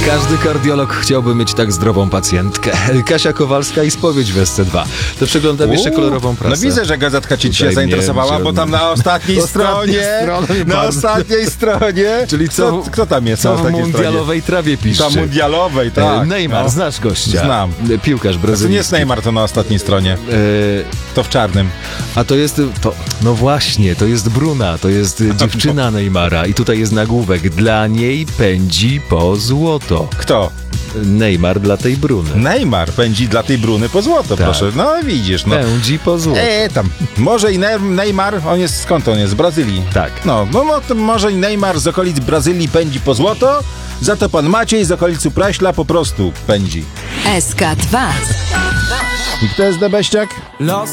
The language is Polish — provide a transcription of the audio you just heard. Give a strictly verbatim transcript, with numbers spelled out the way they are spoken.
Każdy kardiolog chciałby mieć tak zdrową pacjentkę. Kasia Kowalska i spowiedź w S C dwa. To przeglądam jeszcze kolorową prasę. No widzę, że gazetka cię dzisiaj Tutaj zainteresowała, mnie- bo tam na ostatniej stronie, stronie na bardzo. ostatniej stronie, Czyli co, kto, kto tam jest co na w ostatniej mundialowej trawie stronie? piszczy. Tam mundialowej, tak. E, Neymar, no. znasz gościa? Znam. E, Piłkarz To nie brazylijski. jest Neymar, to na ostatniej stronie, E, to w czarnym. A to jest, to, no właśnie, to jest Bruna, to jest dziewczyna Neymara i tutaj jest nagłówek. Dla niej pędzi po złoto. Kto? Neymar dla tej Bruny. Neymar pędzi dla tej Bruny po złoto, Tak. proszę. No widzisz, no. Pędzi po złoto. E, tam. Może i Ne- Neymar, on jest, skąd on jest? Z Brazylii. Tak. No, no, no to może i Neymar z okolic Brazylii pędzi po złoto, za to pan Maciej z okolicy Praśla po prostu pędzi. S K dwa. I kto jest Debeściak?